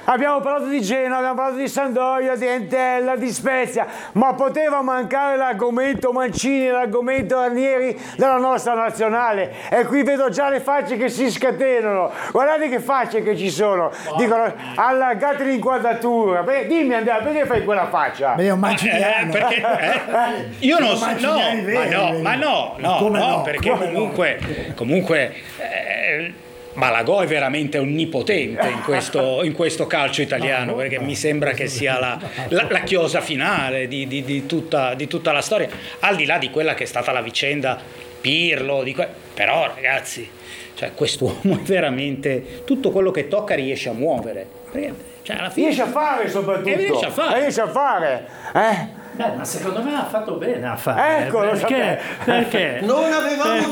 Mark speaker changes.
Speaker 1: abbiamo parlato di Genoa, abbiamo parlato di Sampdoria, di Entella, di Spezia, ma poteva mancare l'argomento Mancini, l'argomento Ranieri della nostra nazionale. E qui vedo già le facce che si scatenano. Guardate che facce che ci sono. Dicono allargate l'inquadratura. Dimmi Andrea, perché fai quella faccia?
Speaker 2: Ma io manciniano.
Speaker 3: Io non so, no, perché comunque Malagò è veramente onnipotente in questo calcio italiano, perché mi sembra che sia la chiosa finale di tutta la storia, al di là di quella che è stata la vicenda Pirlo, però ragazzi, cioè, quest'uomo è veramente, tutto quello che tocca riesce a muovere, perché, cioè, alla fine,
Speaker 1: riesce a fare soprattutto, riesce a fare.
Speaker 4: Ma secondo me ha fatto bene a fare.
Speaker 1: Ecco,
Speaker 4: perché?
Speaker 2: Non avevamo